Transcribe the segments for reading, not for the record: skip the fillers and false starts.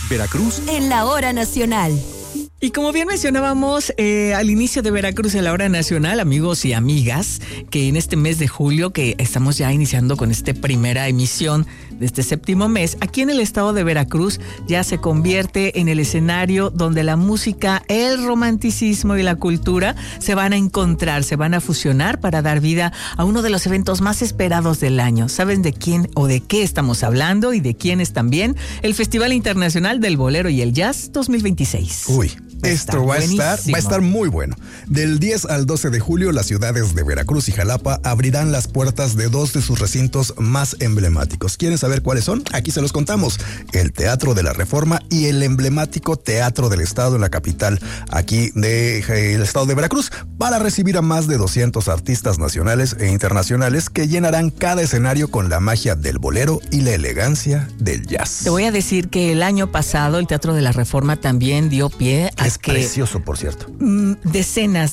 Veracruz en la hora nacional. Y como bien mencionábamos al inicio de Veracruz en la hora nacional, amigos y amigas, que en este mes de julio, que estamos ya iniciando con esta primera emisión de este séptimo mes, aquí en el estado de Veracruz ya se convierte en el escenario donde la música, el romanticismo y la cultura se van a encontrar, se van a fusionar para dar vida a uno de los eventos más esperados del año. ¿Saben de quién o de qué estamos hablando y de quién es también? El Festival Internacional del Bolero y el Jazz 2026. Uy. Esto va a estar muy bueno. Del 10 al 12 de julio, las ciudades de Veracruz y Jalapa abrirán las puertas de dos de sus recintos más emblemáticos. ¿Quieren saber cuáles son? Aquí se los contamos. El Teatro de la Reforma y el emblemático Teatro del Estado en la capital, aquí del estado de Veracruz, para recibir a más de 200 artistas nacionales e internacionales que llenarán cada escenario con la magia del bolero y la elegancia del jazz. Te voy a decir que el año pasado el Teatro de la Reforma también dio pie a es precioso, por cierto. Decenas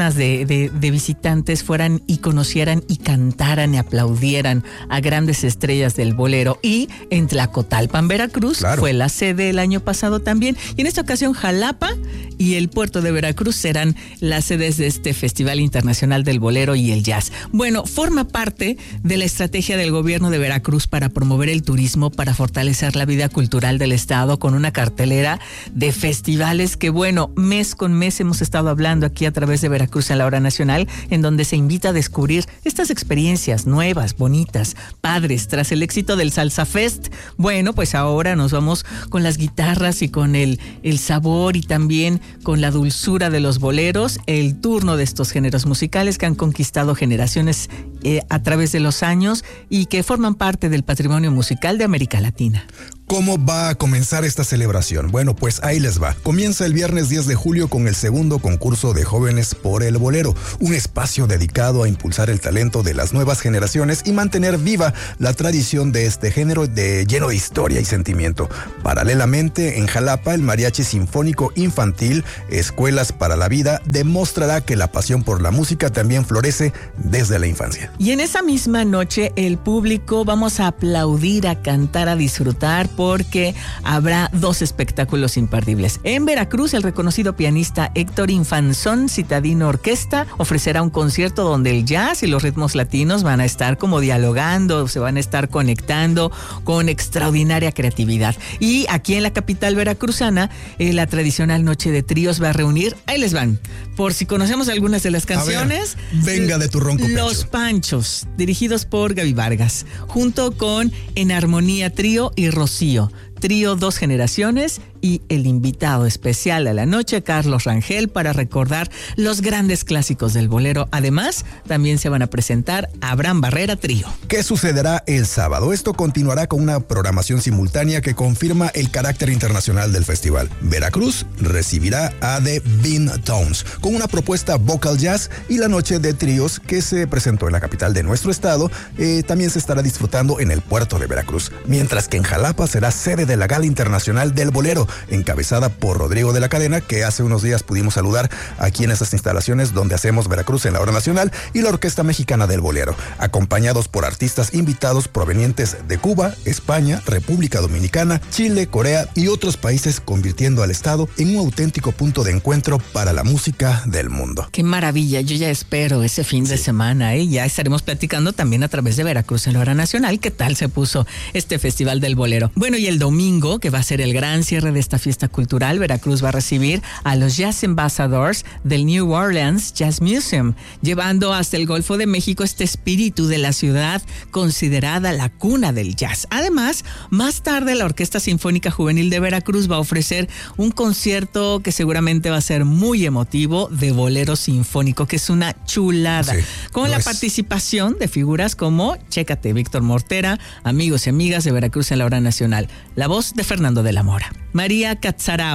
de visitantes fueran y conocieran y cantaran y aplaudieran a grandes estrellas del bolero. Y en Tlacotalpan, Veracruz, claro, fue la sede el año pasado también. Y en esta ocasión Jalapa y el puerto de Veracruz serán las sedes de este Festival Internacional del Bolero y el Jazz. Bueno, forma parte de la estrategia del gobierno de Veracruz para promover el turismo, para fortalecer la vida cultural del estado con una cartelera de festivales que, bueno, mes con mes hemos estado hablando aquí a través de Veracruz en la hora nacional, en donde se invita a descubrir estas experiencias nuevas, bonitas, padres, tras el éxito del Salsa Fest. Bueno, pues ahora nos vamos con las guitarras y con el sabor y también con la dulzura de los boleros, el turno de estos géneros musicales que han conquistado generaciones a través de los años y que forman parte del patrimonio musical de América Latina. ¿Cómo va a comenzar esta celebración? Bueno, pues ahí les va. Comienza el viernes 10 de julio con el segundo concurso de jóvenes por el bolero, un espacio dedicado a impulsar el talento de las nuevas generaciones y mantener viva la tradición de este género lleno de historia y sentimiento. Paralelamente, en Jalapa, el Mariachi Sinfónico Infantil, Escuelas para la Vida, demostrará que la pasión por la música también florece desde la infancia. Y en esa misma noche, el público vamos a aplaudir, a cantar, a disfrutar, porque habrá dos espectáculos imperdibles. En Veracruz, el reconocido pianista Héctor Infanzón Citadino Orquesta ofrecerá un concierto donde el jazz y los ritmos latinos van a estar como dialogando, se van a estar conectando con extraordinaria creatividad. Y aquí en la capital veracruzana, la tradicional noche de tríos va a reunir, ahí les van, por si conocemos algunas de las canciones. A ver, venga de tu ronco pecho. Los Panchos, dirigidos por Gaby Vargas, junto con En Armonía Trío y Rocío. Trío Dos Generaciones y el invitado especial a la noche, Carlos Rangel, para recordar los grandes clásicos del bolero. Además, también se van a presentar Abraham Barrera Trío. ¿Qué sucederá el sábado? Esto continuará con una programación simultánea que confirma el carácter internacional del festival. Veracruz recibirá a The Bean Tones con una propuesta vocal jazz, y la noche de tríos que se presentó en la capital de nuestro estado también se estará disfrutando en el puerto de Veracruz, mientras que en Jalapa será sede de la Gala Internacional del Bolero, encabezada por Rodrigo de la Cadena, que hace unos días pudimos saludar aquí en estas instalaciones donde hacemos Veracruz en la hora nacional, y la Orquesta Mexicana del Bolero, acompañados por artistas invitados provenientes de Cuba, España, República Dominicana, Chile, Corea y otros países, convirtiendo al estado en un auténtico punto de encuentro para la música del mundo. ¡Qué maravilla! Yo ya espero ese fin de semana, ya estaremos platicando también a través de Veracruz en la hora nacional qué tal se puso este Festival del Bolero. Bueno, y el domingo, que va a ser el gran cierre de esta fiesta cultural, Veracruz va a recibir a los Jazz Ambassadors del New Orleans Jazz Museum, llevando hasta el Golfo de México este espíritu de la ciudad considerada la cuna del jazz. Además, más tarde la Orquesta Sinfónica Juvenil de Veracruz va a ofrecer un concierto que seguramente va a ser muy emotivo de bolero sinfónico, que es una chulada, sí, con la participación de figuras como, chécate, Víctor Mortera, amigos y amigas de Veracruz en la hora nacional, la voz de Fernando de la Mora, María Catzaraba,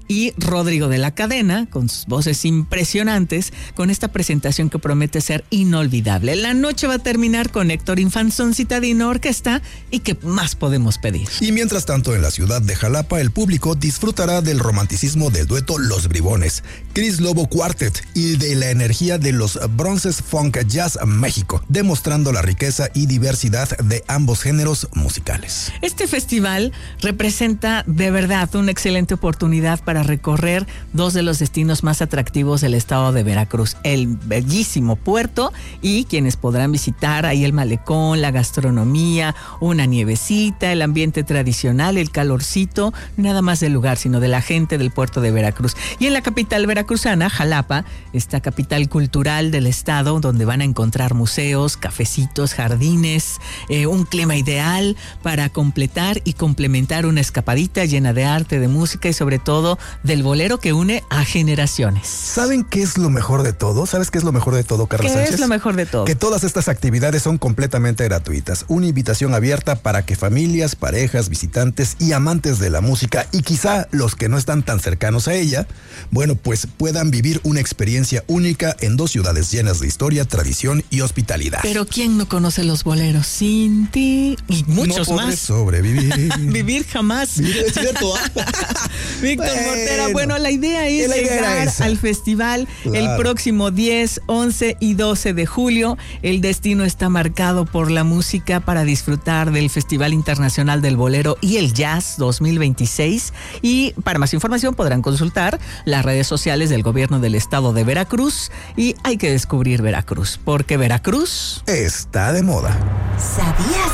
y Rodrigo de la Cadena, con sus voces impresionantes, con esta presentación que promete ser inolvidable. La noche va a terminar con Héctor Infanzón Citadino Orquesta, y ¿qué más podemos pedir? Y mientras tanto, en la ciudad de Jalapa, el público disfrutará del romanticismo del dueto Los Bribones, Chris Lobo Quartet y de la energía de los Bronces Funk Jazz México, demostrando la riqueza y diversidad de ambos géneros musicales. Este festival representa de verdad una excelente oportunidad para recorrer dos de los destinos más atractivos del estado de Veracruz, el bellísimo puerto, y quienes podrán visitar ahí el malecón, la gastronomía, una nievecita, el ambiente tradicional, el calorcito, nada más del lugar, sino de la gente del puerto de Veracruz. Y en la capital veracruzana, Jalapa, esta capital cultural del estado, donde van a encontrar museos, cafecitos, jardines, un clima ideal para completar y complementar una escapadita llena de arte, de música y sobre todo del bolero que une a generaciones. ¿Saben qué es lo mejor de todo? ¿Sabes qué es lo mejor de todo, Carla Sánchez? ¿Qué es lo mejor de todo? Que todas estas actividades son completamente gratuitas. Una invitación abierta para que familias, parejas, visitantes y amantes de la música, y quizá los que no están tan cercanos a ella, bueno, pues puedan vivir una experiencia única en dos ciudades llenas de historia, tradición y hospitalidad. Pero ¿quién no conoce los boleros? Sin ti y muchos no más. Sobrevivir. Vivir jamás. Es cierto. Víctor Mortera, bueno, la idea es llegar al festival el próximo 10, 11 y 12 de julio. El destino está marcado por la música para disfrutar del Festival Internacional del Bolero y el Jazz 2026. Y para más información podrán consultar las redes sociales del gobierno del estado de Veracruz. Y hay que descubrir Veracruz, porque Veracruz está de moda. ¿Sabías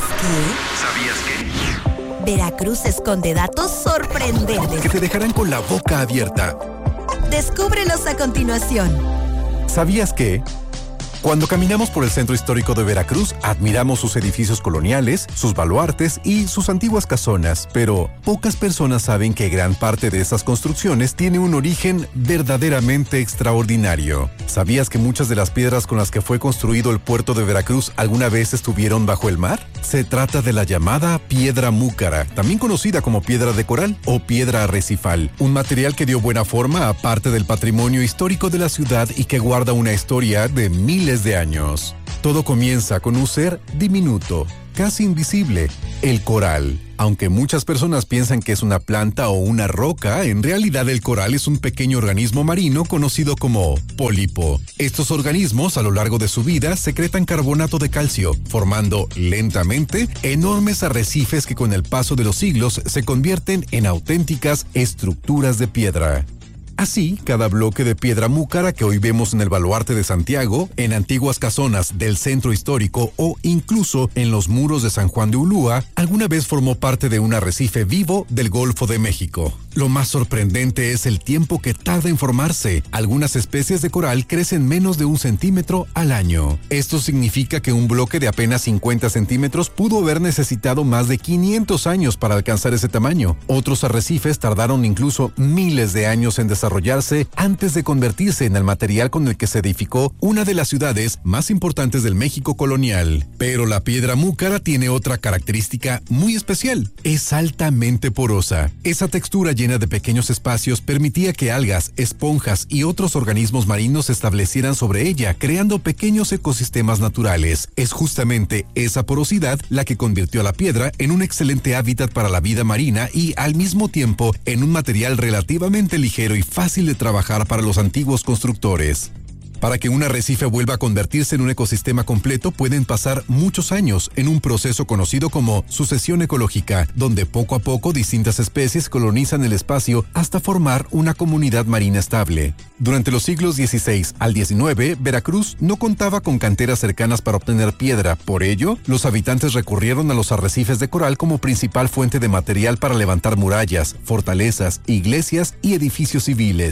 que Veracruz esconde datos sorprendentes que te dejarán con la boca abierta? Descúbrelos a continuación. ¿Sabías que cuando caminamos por el centro histórico de Veracruz, admiramos sus edificios coloniales, sus baluartes y sus antiguas casonas, pero pocas personas saben que gran parte de esas construcciones tiene un origen verdaderamente extraordinario? ¿Sabías que muchas de las piedras con las que fue construido el puerto de Veracruz alguna vez estuvieron bajo el mar? Se trata de la llamada piedra múcara, también conocida como piedra de coral o piedra arrecifal, un material que dio buena forma a parte del patrimonio histórico de la ciudad y que guarda una historia de miles de años. Todo comienza con un ser diminuto, casi invisible, el coral. Aunque muchas personas piensan que es una planta o una roca, en realidad el coral es un pequeño organismo marino conocido como pólipo. Estos organismos, a lo largo de su vida, secretan carbonato de calcio, formando lentamente enormes arrecifes que con el paso de los siglos se convierten en auténticas estructuras de piedra. Así, cada bloque de piedra múcara que hoy vemos en el Baluarte de Santiago, en antiguas casonas del centro histórico o incluso en los muros de San Juan de Ulúa, alguna vez formó parte de un arrecife vivo del Golfo de México. Lo más sorprendente es el tiempo que tarda en formarse. Algunas especies de coral crecen menos de 1 centímetro al año. Esto significa que un bloque de apenas 50 centímetros pudo haber necesitado más de 500 años para alcanzar ese tamaño. Otros arrecifes tardaron incluso miles de años en desarrollarse antes de convertirse en el material con el que se edificó una de las ciudades más importantes del México colonial. Pero la piedra múcara tiene otra característica muy especial. Es altamente porosa. Esa textura llena de pequeños espacios permitía que algas, esponjas y otros organismos marinos se establecieran sobre ella, creando pequeños ecosistemas naturales. Es justamente esa porosidad la que convirtió a la piedra en un excelente hábitat para la vida marina y, al mismo tiempo, en un material relativamente ligero y fácil de trabajar para los antiguos constructores. Para que un arrecife vuelva a convertirse en un ecosistema completo pueden pasar muchos años en un proceso conocido como sucesión ecológica, donde poco a poco distintas especies colonizan el espacio hasta formar una comunidad marina estable. Durante los siglos XVI al XIX, Veracruz no contaba con canteras cercanas para obtener piedra. Por ello, los habitantes recurrieron a los arrecifes de coral como principal fuente de material para levantar murallas, fortalezas, iglesias y edificios civiles.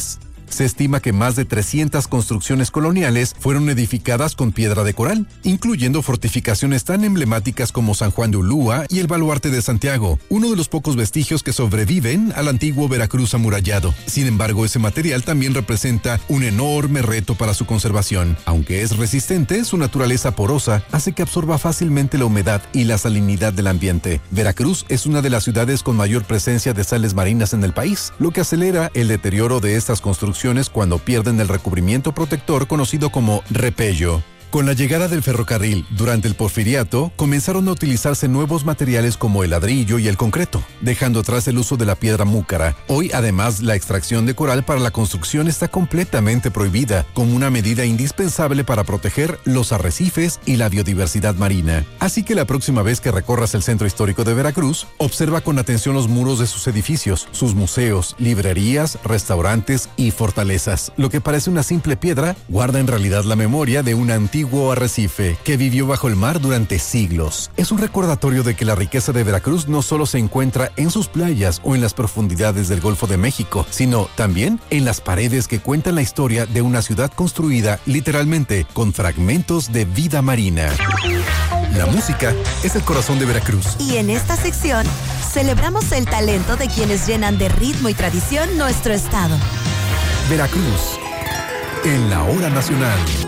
Se estima que más de 300 construcciones coloniales fueron edificadas con piedra de coral, incluyendo fortificaciones tan emblemáticas como San Juan de Ulúa y el Baluarte de Santiago, uno de los pocos vestigios que sobreviven al antiguo Veracruz amurallado. Sin embargo, ese material también representa un enorme reto para su conservación. Aunque es resistente, su naturaleza porosa hace que absorba fácilmente la humedad y la salinidad del ambiente. Veracruz es una de las ciudades con mayor presencia de sales marinas en el país, lo que acelera el deterioro de estas construcciones cuando pierden el recubrimiento protector conocido como repello. Con la llegada del ferrocarril durante el Porfiriato, comenzaron a utilizarse nuevos materiales como el ladrillo y el concreto, dejando atrás el uso de la piedra múcara. Hoy, además, la extracción de coral para la construcción está completamente prohibida, como una medida indispensable para proteger los arrecifes y la biodiversidad marina. Así que la próxima vez que recorras el centro histórico de Veracruz, observa con atención los muros de sus edificios, sus museos, librerías, restaurantes y fortalezas. Lo que parece una simple piedra, guarda en realidad la memoria de una antiguo arrecife que vivió bajo el mar durante siglos. Es un recordatorio de que la riqueza de Veracruz no solo se encuentra en sus playas o en las profundidades del Golfo de México, sino también en las paredes que cuentan la historia de una ciudad construida literalmente con fragmentos de vida marina. La música es el corazón de Veracruz. Y en esta sección celebramos el talento de quienes llenan de ritmo y tradición nuestro estado. Veracruz, en la hora nacional.